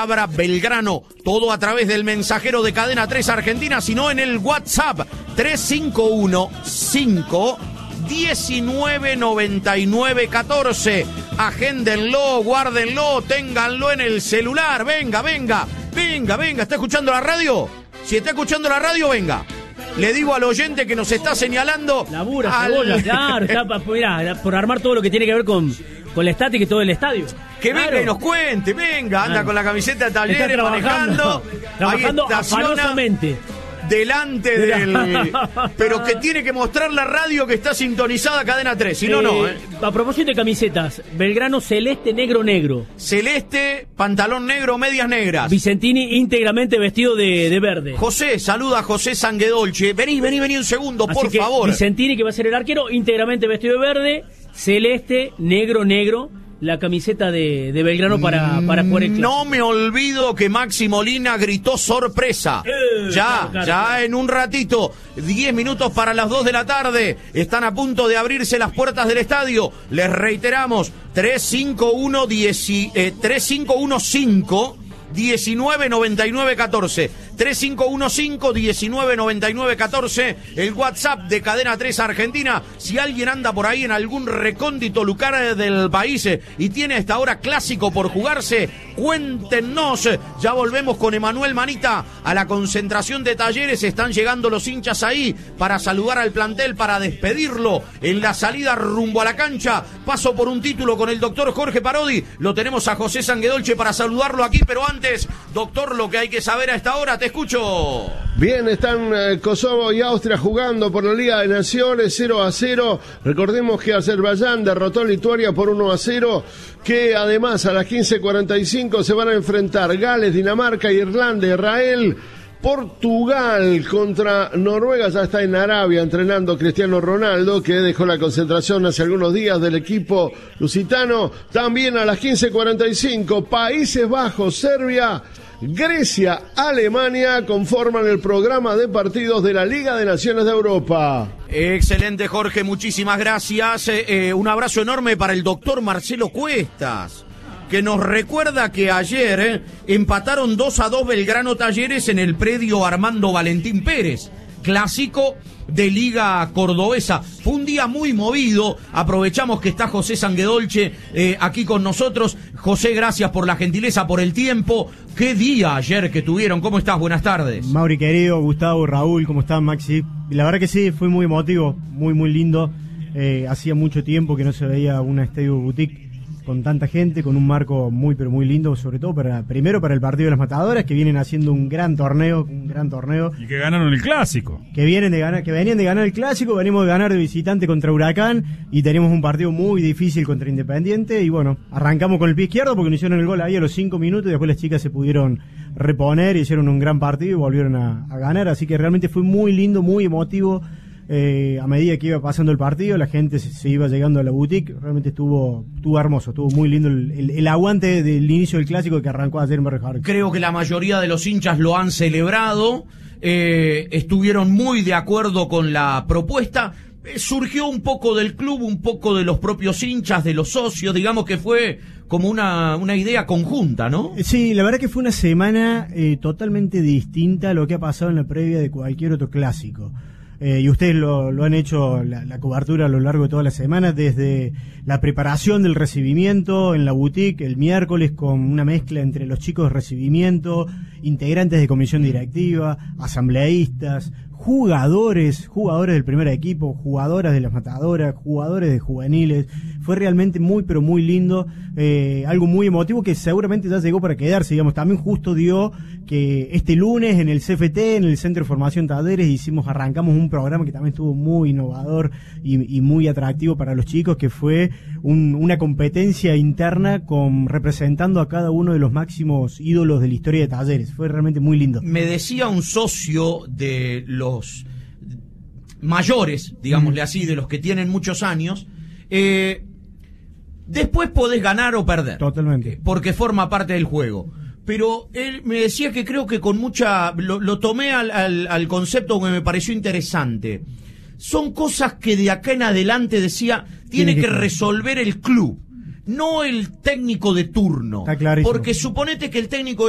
palabra Belgrano, todo a través del mensajero de Cadena 3 Argentina, sino en el WhatsApp 351-519-9914. Agéndenlo, guárdenlo, ténganlo en el celular. Venga, ¿está escuchando la radio? Si está escuchando la radio, venga. Le digo al oyente que nos está señalando. Labura, cebolla, claro, está por armar todo lo que tiene que ver con la estática y todo el estadio. Que venga y nos cuente, venga, anda con la camiseta de Talleres manejando. Trabajando afanosamente. Delante del... Pero que tiene que mostrar la radio que está sintonizada Cadena 3, si no. A propósito de camisetas, Belgrano celeste, negro. Celeste, pantalón negro, medias negras. Vicentini íntegramente vestido de verde. José, saluda a José Sanguedolce. Vení un segundo, así por que favor. Vicentini, que va a ser el arquero, íntegramente vestido de verde, celeste, negro. La camiseta de Belgrano para jugar el clásico. No me olvido que Maxi Molina gritó sorpresa. Ya en un ratito, 10 minutos para las 2 de la tarde, están a punto de abrirse las puertas del estadio. Les reiteramos, 3515-199914. 3515-199914, el WhatsApp de Cadena 3 Argentina. Si alguien anda por ahí en algún recóndito lugar del país y tiene a esta hora clásico por jugarse, cuéntenos. Ya volvemos con Emanuel Manita a la concentración de Talleres. Están llegando los hinchas ahí para saludar al plantel, para despedirlo en la salida rumbo a la cancha. Paso por un título con el doctor Jorge Parodi. Lo tenemos a José Sanguedolce para saludarlo aquí, pero antes, doctor, lo que hay que saber a esta hora, te escucho. Bien, están Kosovo y Austria jugando por la Liga de Naciones 0-0. Recordemos que Azerbaiyán derrotó a Lituania por 1-0, que además a las 15:45 se van a enfrentar Gales, Dinamarca, Irlanda, Israel. Portugal contra Noruega. Ya está en Arabia entrenando Cristiano Ronaldo, que dejó la concentración hace algunos días del equipo lusitano. También a las 15:45 Países Bajos, Serbia, Grecia, Alemania conforman el programa de partidos de la Liga de Naciones de Europa. Excelente, Jorge, muchísimas gracias. Un abrazo enorme para el doctor Marcelo Cuestas, que nos recuerda que ayer empataron 2-2 Belgrano Talleres en el predio Armando Valentín Pérez, clásico de Liga Cordobesa. Fue un día muy movido. Aprovechamos que está José Sanguedolce aquí con nosotros. José, gracias por la gentileza, por el tiempo. ¿Qué día ayer que tuvieron? ¿Cómo estás? Buenas tardes. Mauri, querido, Gustavo, Raúl, ¿cómo están, Maxi? La verdad que sí, fue muy emotivo, muy lindo. Hacía mucho tiempo que no se veía una Estadio Boutique con tanta gente, con un marco muy lindo, sobre todo primero para el partido de las Matadoras, que vienen haciendo un gran torneo. Y que ganaron el clásico. Que venían de ganar el clásico, venimos de ganar de visitante contra Huracán, y tenemos un partido muy difícil contra Independiente, y bueno, arrancamos con el pie izquierdo porque nos hicieron el gol ahí a los 5 minutos, y después las chicas se pudieron reponer, hicieron un gran partido y volvieron a ganar, así que realmente fue muy lindo, muy emotivo. A medida que iba pasando el partido, la gente se iba llegando a la boutique. Realmente estuvo hermoso, estuvo muy lindo el aguante del inicio del clásico que arrancó ayer en Barrio Jardín. Creo que la mayoría de los hinchas lo han celebrado, estuvieron muy de acuerdo con la propuesta. Surgió un poco del club, un poco de los propios hinchas, de los socios, digamos que fue como una idea conjunta, ¿no? Sí, la verdad que fue una semana totalmente distinta a lo que ha pasado en la previa de cualquier otro clásico. Y ustedes lo han hecho la cobertura a lo largo de toda la semana, desde la preparación del recibimiento en la boutique el miércoles, con una mezcla entre los chicos de recibimiento, integrantes de comisión directiva, asambleístas, jugadores del primer equipo, jugadoras de las Matadoras, jugadores de juveniles. Fue realmente muy lindo, algo muy emotivo que seguramente ya llegó para quedarse, digamos. También justo dio que este lunes en el CFT, en el Centro de Formación Talleres, arrancamos un programa que también estuvo muy innovador y muy atractivo para los chicos, que fue una competencia interna representando a cada uno de los máximos ídolos de la historia de Talleres. Fue realmente muy lindo. Me decía un socio de los mayores, digámosle así, de los que tienen muchos años, después podés ganar o perder. Totalmente. Porque forma parte del juego. Pero él me decía que creo que con mucha... Lo tomé al concepto que me pareció interesante. Son cosas que de acá en adelante, decía, tiene que resolver el club, no el técnico de turno. Está clarísimo. Porque suponete que el técnico